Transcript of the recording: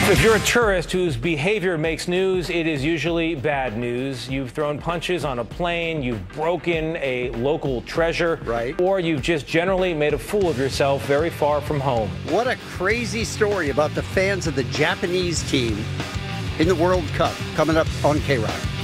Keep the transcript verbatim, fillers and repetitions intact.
If you're a tourist whose behavior makes news, it is usually bad news. You've thrown punches on a plane, you've broken a local treasure, right? Or you've just generally made a fool of yourself very far from home. What a crazy story about the fans of the Japanese team in the World Cup coming up on K-Rock.